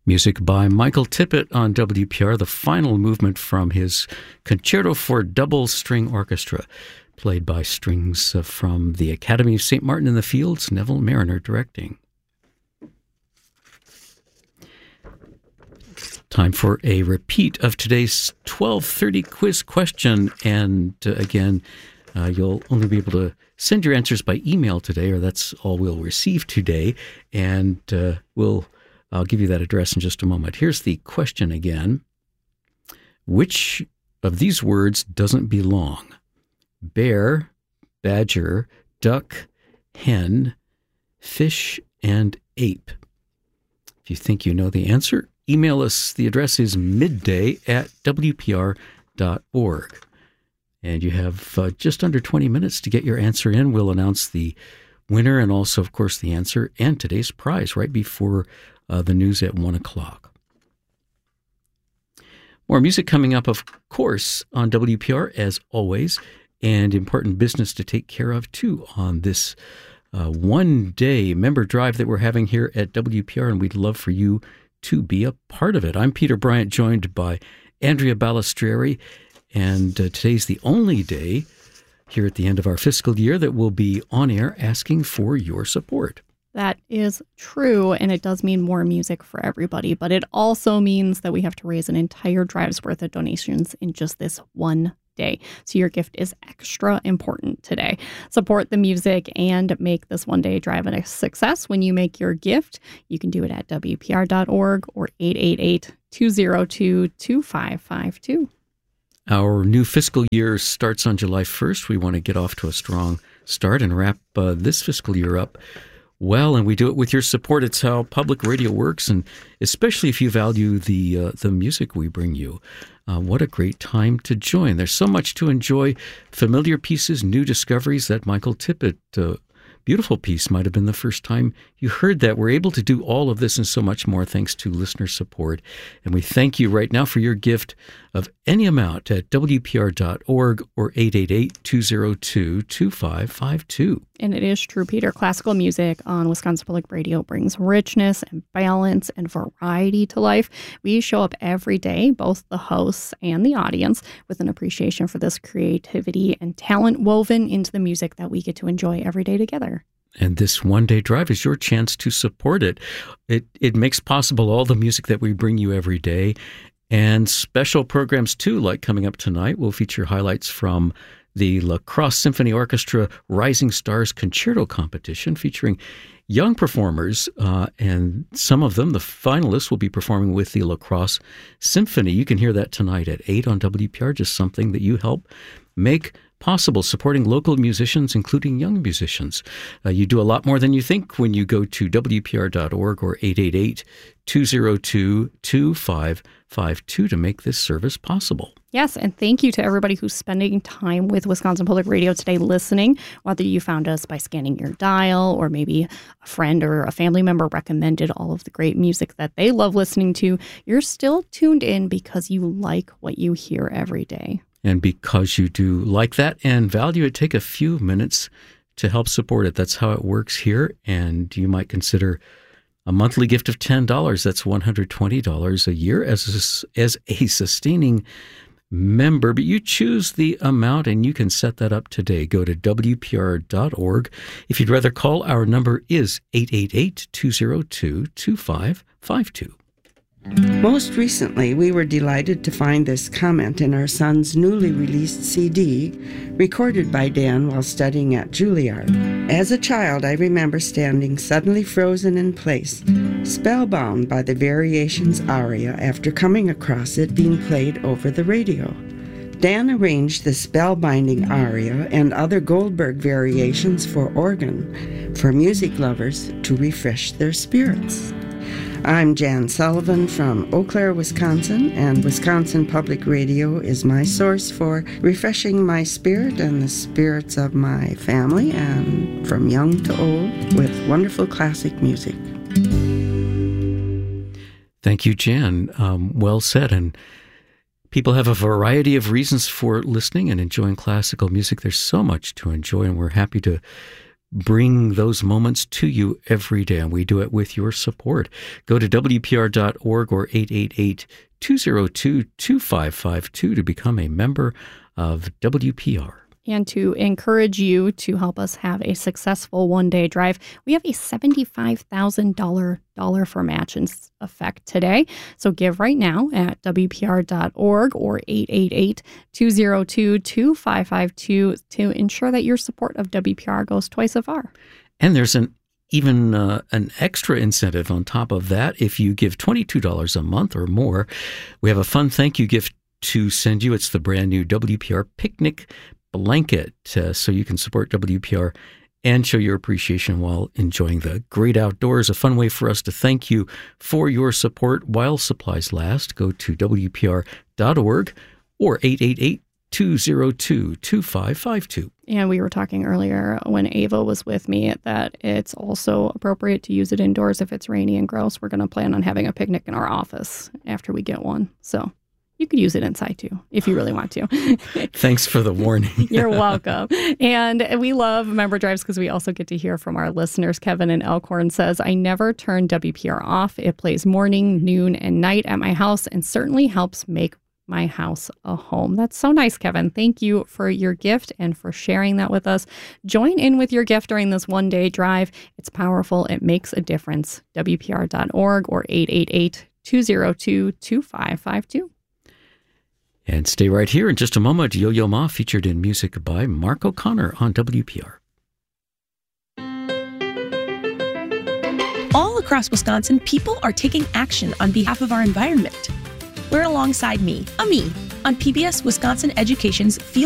Music by Michael Tippett on WPR, the final movement from his Concerto for Double String Orchestra, played by strings from the Academy of St. Martin in the Fields, Neville Mariner directing. Time for a repeat of today's 12:30 quiz question, and again, you'll only be able to send your answers by email today, or that's all we'll receive today, and I'll give you that address in just a moment. Here's the question again. Which of these words doesn't belong? Bear, badger, duck, hen, fish, and ape. If you think you know the answer, email us. The address is midday@wpr.org. And you have just under 20 minutes to get your answer in. We'll announce the winner and also, of course, the answer and today's prize right before the news at 1 o'clock. More music coming up, of course, on WPR as always, and important business to take care of, too, on this one-day member drive that we're having here at WPR, and we'd love for you to be a part of it. I'm Peter Bryant, joined by Andrea Balistreri, and today's the only day here at the end of our fiscal year that we'll be on air asking for your support. That is true, and it does mean more music for everybody, but it also means that we have to raise an entire drive's worth of donations in just this one day. So your gift is extra important today. Support the music and make this one-day drive a success when you make your gift. You can do it at WPR.org or 888-202-2552. Our new fiscal year starts on July 1st. We want to get off to a strong start and wrap this fiscal year up well, and we do it with your support. It's how public radio works, and especially if you value the music we bring you. What a great time to join. There's so much to enjoy. Familiar pieces, new discoveries. That Michael Tippett beautiful piece might have been the first time you heard that. We're able to do all of this and so much more thanks to listener support. And we thank you right now for your gift of any amount at WPR.org or 888-202-2552. And it is true, Peter. Classical music on Wisconsin Public Radio brings richness and balance and variety to life. We show up every day, both the hosts and the audience, with an appreciation for this creativity and talent woven into the music that we get to enjoy every day together. And this one-day drive is your chance to support it. It makes possible all the music that we bring you every day. And special programs, too, like coming up tonight, will feature highlights from the La Crosse Symphony Orchestra Rising Stars Concerto Competition, featuring young performers, and some of them, the finalists, will be performing with the La Crosse Symphony. You can hear that tonight at 8 on WPR, just something that you help make possible, supporting local musicians, including young musicians. You do a lot more than you think when you go to WPR.org or 888-202-2552 to make this service possible. Yes, and thank you to everybody who's spending time with Wisconsin Public Radio today listening, whether you found us by scanning your dial or maybe a friend or a family member recommended all of the great music that they love listening to. You're still tuned in because you like what you hear every day. And because you do like that and value it, take a few minutes to help support it. That's how it works here. And you might consider a monthly gift of $10. That's $120 a year as a sustaining member. But you choose the amount and you can set that up today. Go to WPR.org. If you'd rather call, our number is 888-202-2552. Most recently, we were delighted to find this comment in our son's newly released CD, recorded by Dan while studying at Juilliard. As a child, I remember standing suddenly frozen in place, spellbound by the Variations aria after coming across it being played over the radio. Dan arranged the spellbinding aria and other Goldberg variations for organ for music lovers to refresh their spirits. I'm Jan Sullivan from Eau Claire, Wisconsin, and Wisconsin Public Radio is my source for refreshing my spirit and the spirits of my family, and from young to old, with wonderful classic music. Thank you, Jan. Well said. And people have a variety of reasons for listening and enjoying classical music. There's so much to enjoy, and we're happy to bring those moments to you every day, and we do it with your support. Go to WPR.org or 888-202-2552 to become a member of WPR. And to encourage you to help us have a successful one-day drive, we have a $75,000 dollar for match in effect today. So give right now at WPR.org or 888-202-2552 to ensure that your support of WPR goes twice as far. And there's an extra incentive on top of that. If you give $22 a month or more, we have a fun thank you gift to send you. It's the brand new WPR Picnic Blanket, so you can support WPR and show your appreciation while enjoying the great outdoors. A fun way for us to thank you for your support while supplies last. Go to WPR.org or 888-202-2552. And we were talking earlier when Ava was with me that it's also appropriate to use it indoors if it's rainy and gross. We're going to plan on having a picnic in our office after we get one. So you could use it inside too, if you really want to. Thanks for the warning. You're welcome. And we love member drives because we also get to hear from our listeners. Kevin in Elkhorn says, I never turn WPR off. It plays morning, noon, and night at my house and certainly helps make my house a home. That's so nice, Kevin. Thank you for your gift and for sharing that with us. Join in with your gift during this one-day drive. It's powerful. It makes a difference. WPR.org or 888-202-2552. And stay right here. In just a moment, Yo-Yo Ma featured in music by Mark O'Connor on WPR. All across Wisconsin, people are taking action on behalf of our environment. We're alongside me, on PBS Wisconsin Education's Field